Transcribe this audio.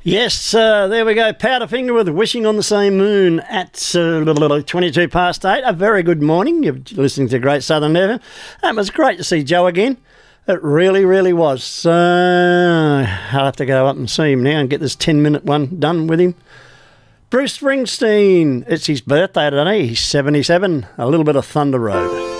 Yes, there we go. Powderfinger with Wishing on the Same Moon at 22 past 8. A very good morning. You're listening to Great Southern FM. It was great to see Joe again. It really, really was. So I'll have to go up and see him now and get this 10-minute one done with him. Bruce Springsteen. It's his birthday today. He's 77. A little bit of Thunder Road.